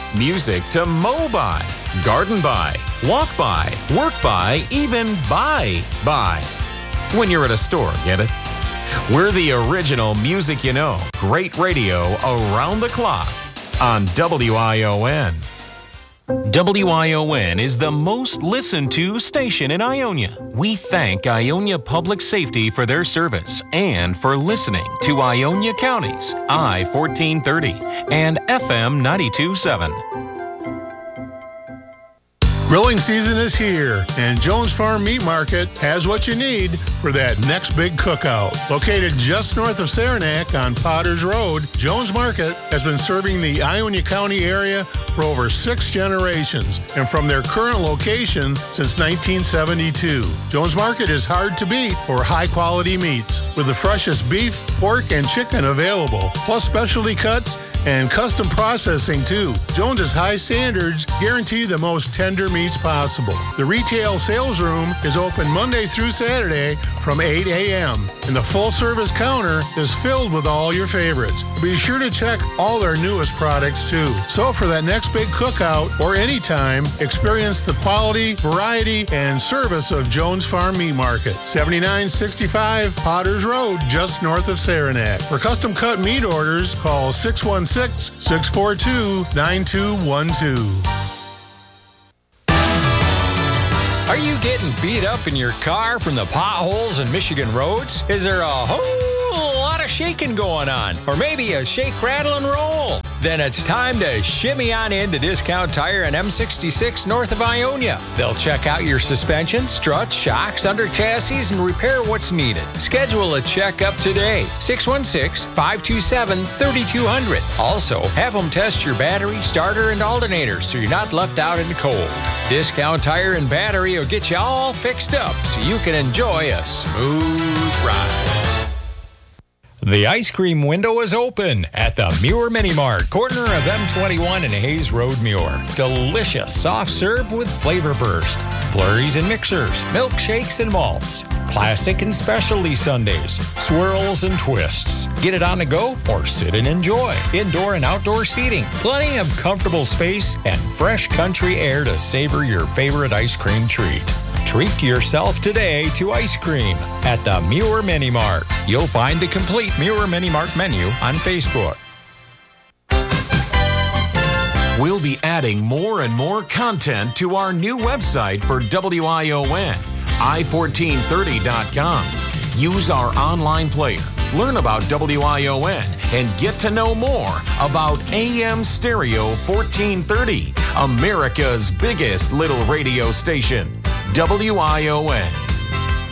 music to mow by, garden by, walk by, work by, even buy by. When you're at a store, get it? We're the original music you know. Great radio around the clock on WION. WION is the most listened to station in Ionia. We thank Ionia Public Safety for their service and for listening to Ionia County's I-1430 and FM 92.7. Grilling season is here, and Jones Farm Meat Market has what you need for that next big cookout. Located just north of Saranac on Potters Road, Jones Market has been serving the Ionia County area for over 6 generations, and from their current location since 1972. Jones Market is hard to beat for high-quality meats, with the freshest beef, pork, and chicken available, plus specialty cuts and custom processing too. Jones's high standards guarantee the most tender meats possible. The retail sales room is open Monday through Saturday from 8 a.m. and the full-service counter is filled with all your favorites. Be sure to check all their newest products too. So for that next big cookout or anytime, experience the quality, variety, and service of Jones Farm Meat Market. 7965 Potters Road, just north of Saranac. For custom cut meat orders, call 616-642-9212. Are you getting beat up in your car from the potholes in Michigan roads? Is there a whole lot of shaking going on? Or maybe a shake, rattle, and roll? Then it's time to shimmy on into Discount Tire and M66 north of Ionia. They'll check out your suspension, struts, shocks, under chassis, and repair what's needed. Schedule a checkup today. 616-527-3200. Also, have them test your battery, starter, and alternator so you're not left out in the cold. Discount Tire and Battery will get you all fixed up so you can enjoy a smooth ride. The ice cream window is open at the Muir Mini Mart, corner of M21 and Hayes Road, Muir. Delicious soft serve with flavor burst, flurries and mixers, milkshakes and malts, classic and specialty sundaes, swirls and twists. Get it on the go or sit and enjoy. Indoor and outdoor seating, plenty of comfortable space, and fresh country air to savor your favorite ice cream treat. Treat yourself today to ice cream at the Muir Mini Mart. You'll find the complete Muir Mini Mart menu on Facebook. We'll be adding more and more content to our new website for WION, i1430.com. Use our online player, learn about WION, and get to know more about AM Stereo 1430, America's biggest little radio station. WION.